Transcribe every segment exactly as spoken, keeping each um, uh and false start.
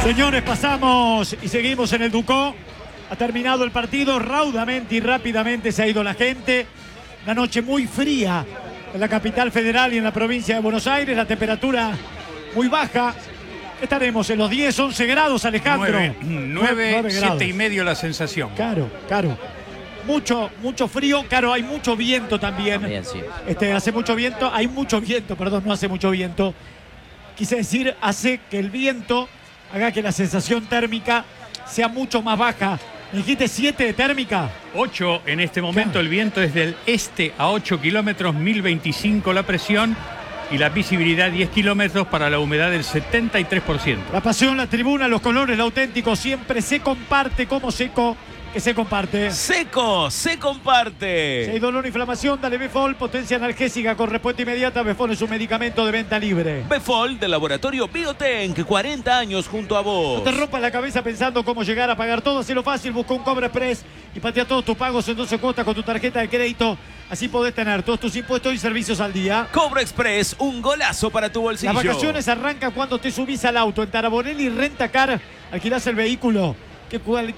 Señores, pasamos y seguimos en el Ducó. Ha terminado el partido raudamente y rápidamente se ha ido la gente. Una noche muy fría en la capital federal y en la provincia de Buenos Aires. La temperatura muy baja. Estaremos en los diez, once grados, Alejandro. nueve, siete y medio la sensación. Claro, claro. Mucho, mucho frío. Claro, hay mucho viento también. También, sí. Este, hace mucho viento. Hay mucho viento, perdón, no hace mucho viento. Quise decir, hace que el viento haga que la sensación térmica sea mucho más baja. ¿Me dijiste siete de térmica? ocho en este momento. Claro. El viento es del este a ocho kilómetros, mil veinticinco la presión y la visibilidad diez kilómetros para la humedad del setenta y tres por ciento. La pasión, la tribuna, los colores, lo auténtico siempre se comparte como seco que se comparte. Seco, se comparte. Si hay dolor o inflamación, dale Befol, potencia analgésica con respuesta inmediata. Befol es un medicamento de venta libre. Befol del laboratorio Biotenc, cuarenta años junto a vos. No te rompas la cabeza pensando cómo llegar a pagar todo. Hacelo fácil, busca un Cobra Express y patea todos tus pagos en doce cuotas con tu tarjeta de crédito. Así podés tener todos tus impuestos y servicios al día. Cobra Express, un golazo para tu bolsillo. Las vacaciones arrancan cuando te subís al auto. En Taraborelli Rentacar alquilás el vehículo que, cual,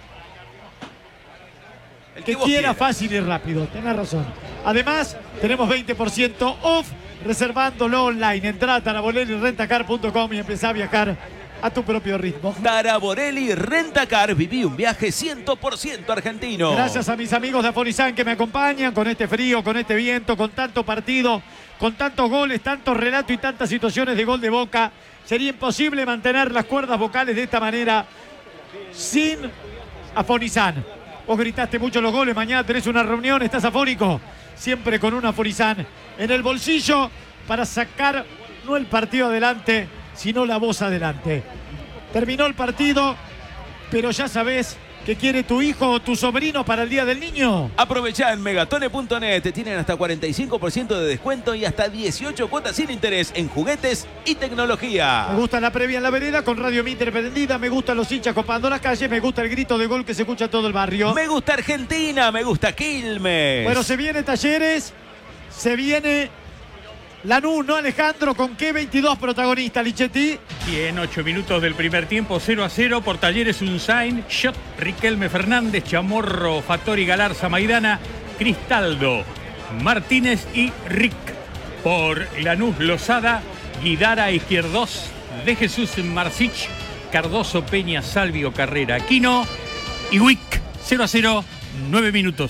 El que que vos quiera, quieras. fácil y rápido. Tenés razón. Además, tenemos veinte por ciento off reservándolo online. Entrá a taraborelli rentacar punto com y empezá a viajar a tu propio ritmo. Taraborelli Rentacar, viví un viaje cien por ciento argentino. Gracias a mis amigos de Afonizan que me acompañan con este frío, con este viento, con tanto partido, con tantos goles, tantos relatos y tantas situaciones de gol de Boca. Sería imposible mantener las cuerdas vocales de esta manera sin Afonizan. Vos gritaste mucho los goles, mañana tenés una reunión, estás afónico. Siempre con un Afonizan en el bolsillo para sacar no el partido adelante, sino la voz adelante. Terminó el partido, pero ya sabés que quiere tu hijo o tu sobrino para el Día del Niño. Aprovechá en megatone punto net, tienen hasta cuarenta y cinco por ciento de descuento y hasta dieciocho cuotas sin interés en juguetes y tecnología. Me gusta la previa en la vereda con Radio Mitre prendida, me gustan los hinchas copando las calles, me gusta el grito de gol que se escucha en todo el barrio. Me gusta Argentina, me gusta Quilmes. Bueno, se viene Talleres, se viene Lanús, ¿no, Alejandro? ¿Con qué veintidós protagonistas, Lichetti? Y en ocho minutos del primer tiempo, cero a cero por Talleres Unzain, Shot, Riquelme Fernández, Chamorro, Fattori, Galarza, Maidana, Cristaldo, Martínez y Rick. Por Lanús, Lozada, Guidara, Izquierdos, De Jesús, Marcich, Cardoso, Peña, Salvio, Carrera, Aquino y Wick. cero a cero, nueve minutos.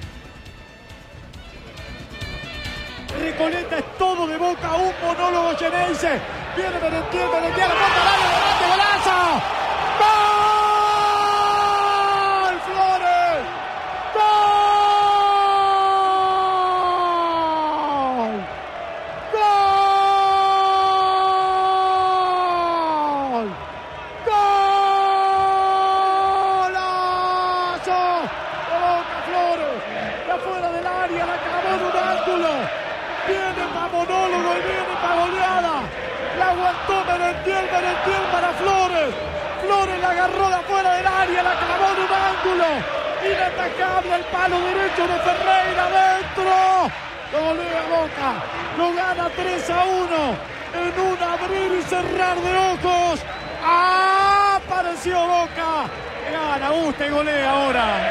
Recoleta es todo de Boca, un monólogo Geneise. Viene Merentiel, Merentiel, la puerta, dale, delante, golazo. ¡Gol! ¡Flores! ¡Gol! ¡Gol! ¡Golazo! De Boca, Flores. De afuera del área, la clavó en un ángulo. Viene para monólogo y viene para goleada. La aguantó Merentiel, Merentiel para Flores. Flores la agarró de afuera del área, la clavó en un ángulo. Inatacable el palo derecho de Ferreira adentro. Lo golea Boca. Lo gana tres a uno. En un abrir y cerrar de ojos. Apareció Boca. Gana, gusta y golea ahora.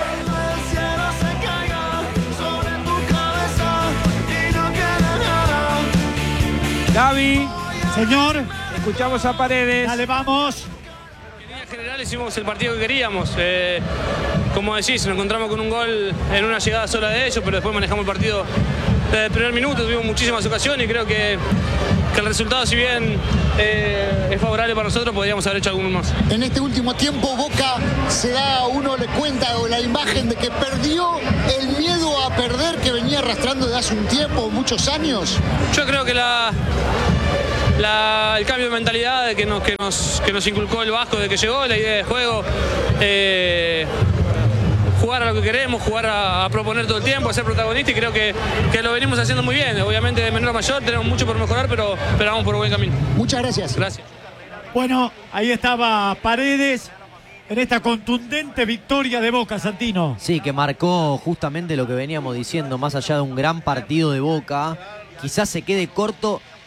Gaby, Señor, escuchamos a Paredes. dale, vamos. En líneas generales hicimos el partido que queríamos. Eh, como decís, nos encontramos con un gol en una llegada sola de ellos, pero después manejamos el partido desde el primer minuto. Tuvimos muchísimas ocasiones y creo que, que el resultado, si bien eh, es favorable para nosotros, podríamos haber hecho alguno más. En este último tiempo Boca se da, uno le cuenta o la imagen de que perdió el miedo a perder que venía arrastrando desde hace un tiempo, muchos años. Yo creo que la, la, el cambio de mentalidad de que, nos, que, nos, que nos inculcó el Vasco desde que llegó, la idea de juego, eh, jugar a lo que queremos, jugar a, a proponer todo el tiempo, a ser protagonista, y creo que, que lo venimos haciendo muy bien. Obviamente de menor a mayor tenemos mucho por mejorar, pero, pero vamos por buen camino. Muchas gracias. Gracias. Bueno, ahí estaba Paredes en esta contundente victoria de Boca, Santino. Sí, que marcó justamente lo que veníamos diciendo, más allá de un gran partido de Boca, quizás se quede corto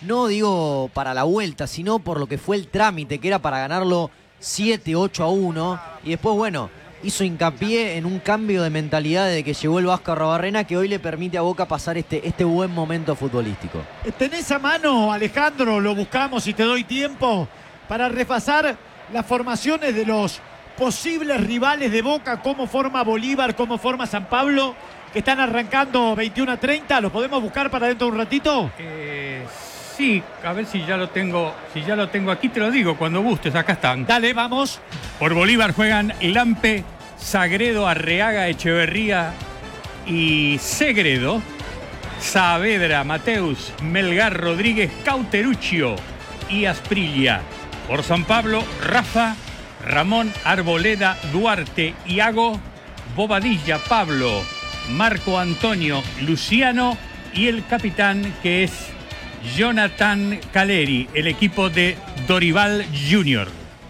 No digo para la vuelta, sino por lo que fue el trámite, que era para ganarlo siete ocho a uno. Y después, bueno, hizo hincapié en un cambio de mentalidad desde que llegó el Vasco Arrobarrena, que hoy le permite a Boca pasar este, este buen momento futbolístico. ¿Tenés a mano, Alejandro? Lo buscamos y te doy tiempo para repasar las formaciones de los posibles rivales de Boca, cómo forma Bolívar, cómo forma San Pablo, que están arrancando veintiuno a treinta. ¿Lo podemos buscar para dentro de un ratito? Eh, sí, a ver si ya lo tengo, si ya lo tengo aquí, te lo digo, cuando gustes, acá están. Dale, vamos. Por Bolívar juegan Lampe, Sagredo, Arreaga, Echeverría y Segredo. Saavedra, Mateus, Melgar, Rodríguez, Cauteruccio y Asprilla. Por San Pablo, Rafa, Ramón, Arboleda, Duarte, Iago, Bobadilla, Pablo, Marco Antonio, Luciano y el capitán, que es Jonathan Caleri, el equipo de Dorival Junior.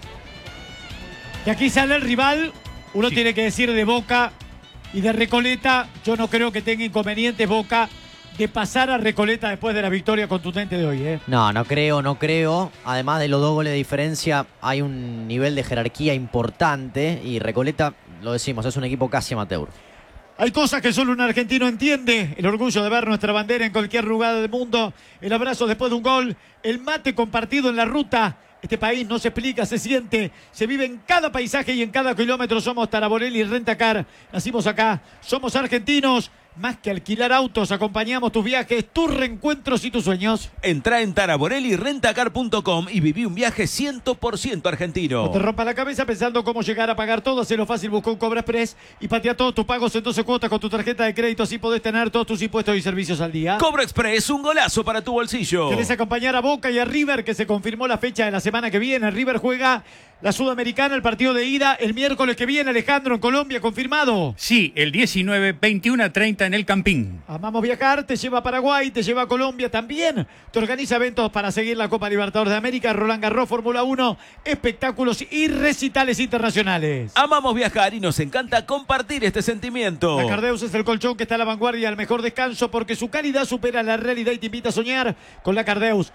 Y aquí sale el rival. Uno Sí. tiene que decir de Boca y de Recoleta. Yo no creo que tenga inconvenientes Boca de pasar a Recoleta después de la victoria contundente de hoy, ¿eh? No, no creo, no creo. Además de los dos goles de diferencia, hay un nivel de jerarquía importante. Y Recoleta, lo decimos, es un equipo casi amateur. Hay cosas que solo un argentino entiende. El orgullo de ver nuestra bandera en cualquier lugar del mundo. El abrazo después de un gol. El mate compartido en la ruta. Este país no se explica, se siente, se vive en cada paisaje y en cada kilómetro. Somos Taraborelli Rentacar. Nacimos acá, somos argentinos. Más que alquilar autos, acompañamos tus viajes, tus reencuentros y tus sueños. Entrá en taraborelli rentacar punto com y viví un viaje cien por ciento argentino. No te rompas la cabeza pensando cómo llegar a pagar todo. Hacelo fácil, busca un Cobra Express y patea todos tus pagos en doce cuotas con tu tarjeta de crédito. Así podés tener todos tus impuestos y servicios al día. Cobra Express, un golazo para tu bolsillo. ¿Querés acompañar a Boca y a River, que se confirmó la fecha de la semana que viene? River juega la Sudamericana, el partido de ida, el miércoles que viene, Alejandro, en Colombia, confirmado. Sí, el diecinueve, veintiuno a treinta en el Campín. Amamos viajar, te lleva a Paraguay, te lleva a Colombia también. Te organiza eventos para seguir la Copa Libertadores de América, Roland Garros, Fórmula uno, espectáculos y recitales internacionales. Amamos viajar y nos encanta compartir este sentimiento. La Cardeus es el colchón que está a la vanguardia del mejor descanso porque su calidad supera la realidad y te invita a soñar con la Cardeus.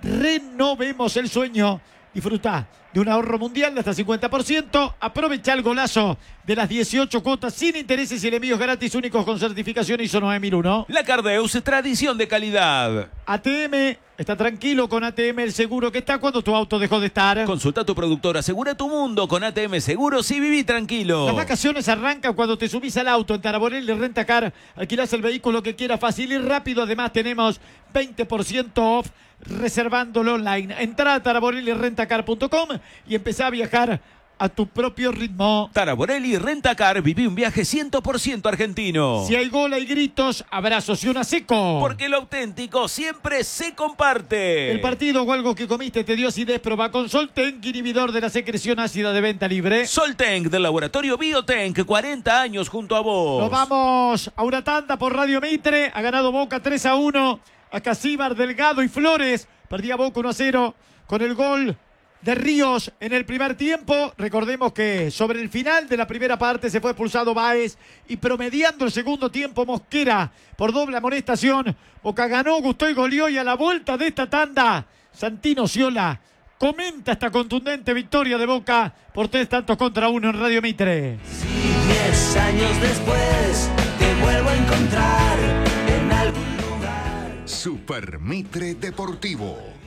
Renovemos el sueño. Disfruta de un ahorro mundial de hasta cincuenta por ciento. Aprovecha el golazo de las dieciocho cuotas sin intereses y envíos gratis únicos con certificación I S O nueve mil uno. La Cardeus, tradición de calidad. A T M, está tranquilo con A T M, el seguro que está cuando tu auto dejó de estar. Consulta a tu productor, asegura tu mundo con A T M Seguros y viví tranquilo. Las vacaciones arrancan cuando te subís al auto. En Taraborelli Rentacar alquilás el vehículo que quieras fácil y rápido. Además tenemos veinte por ciento off reservándolo online. Entrá a taraborelli rentacar punto com y empezá a viajar a tu propio ritmo. Taraborelli Rentacar, viví un viaje cien por ciento argentino. Si hay gol, hay gritos, abrazos y una seco. Porque lo auténtico siempre se comparte. El partido o algo que comiste te dio acidez, proba con Soltenk, inhibidor de la secreción ácida de venta libre. Soltenk del laboratorio Biotenk, cuarenta años junto a vos. Nos vamos a una tanda por Radio Mitre. Ha ganado Boca tres a uno. A Casíbar, Delgado y Flores. Perdía Boca uno a cero con el gol de Ríos en el primer tiempo. Recordemos que sobre el final de la primera parte se fue expulsado Báez y promediando el segundo tiempo Mosquera por doble amonestación. Boca ganó, gustó y goleó, y a la vuelta de esta tanda Santino Ciola comenta esta contundente victoria de Boca por tres tantos contra uno en Radio Mitre. Si diez años después te vuelvo a encontrar en algún lugar. Super Mitre Deportivo.